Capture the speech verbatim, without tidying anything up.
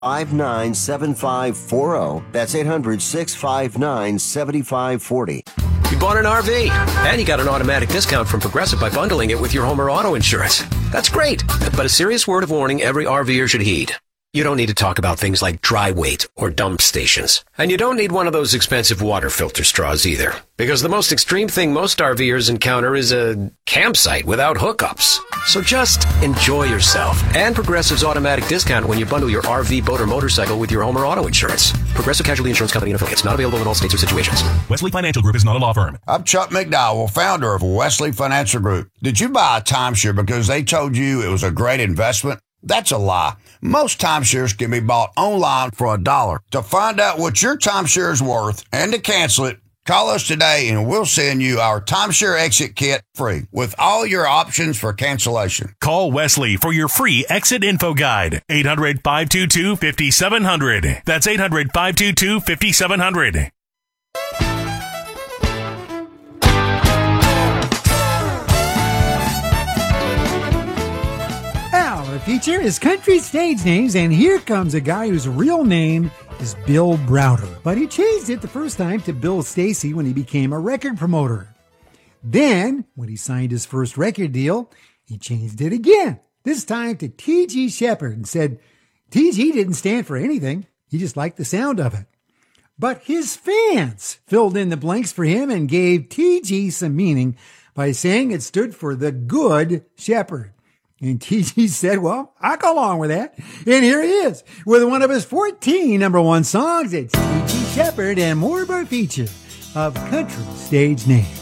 five nine seven five four zero. That's eight hundred, six five nine, seven five four zero. You bought an R V, and you got an automatic discount from Progressive by bundling it with your home or auto insurance. That's great, but a serious word of warning every RVer should heed. You don't need to talk about things like dry weight or dump stations. And you don't need one of those expensive water filter straws either. Because the most extreme thing most RVers encounter is a campsite without hookups. So just enjoy yourself and Progressive's automatic discount when you bundle your R V, boat, or motorcycle with your home or auto insurance. Progressive Casualty Insurance Company and affiliates. Not available in all states or situations. Wesley Financial Group is not a law firm. I'm Chuck McDowell, founder of Wesley Financial Group. Did you buy a timeshare because they told you it was a great investment? That's a lie. Most timeshares can be bought online for a dollar. To find out what your timeshare is worth and to cancel it, call us today and we'll send you our timeshare exit kit free with all your options for cancellation. Call Wesley for your free exit info guide. eight hundred, five two two, five seven zero zero. That's eight hundred, five two two, five seven zero zero. Our feature is country stage names, and here comes a guy whose real name is Bill Browder. But he changed it the first time to Bill Stacy when he became a record promoter. Then, when he signed his first record deal, he changed it again, this time to T G Sheppard, and said T G didn't stand for anything. He just liked the sound of it. But his fans filled in the blanks for him and gave T G some meaning by saying it stood for the Good Shepherd. And T G said, well, I'll go along with that. And here he is with one of his fourteen number one songs. It's T G Sheppard and more of our feature of country stage names.